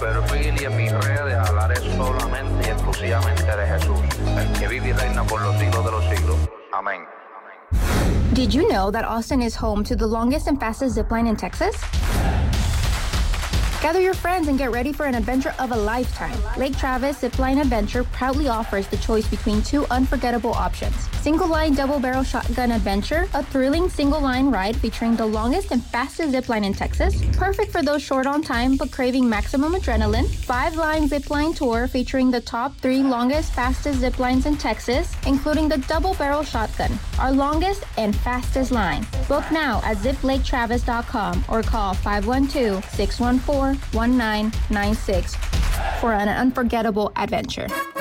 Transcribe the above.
perfil y en mis redes hablaré solamente y exclusivamente de Jesús, el que vive y reina por los siglos de los siglos. Amén. Did you know that Austin is home to the longest and fastest zipline in Texas? Gather your friends and get ready for an adventure of a lifetime. Lake Travis Zipline Adventure proudly offers the choice between two unforgettable options. Single-line double-barrel shotgun adventure, a thrilling single-line ride featuring the longest and fastest zipline in Texas, perfect for those short on time but craving maximum adrenaline. 5-line zipline tour featuring the top 3 longest, fastest ziplines in Texas, including the double-barrel shotgun, our longest and fastest line. Book now at ziplaketravis.com or call 512-614-1996 for an unforgettable adventure.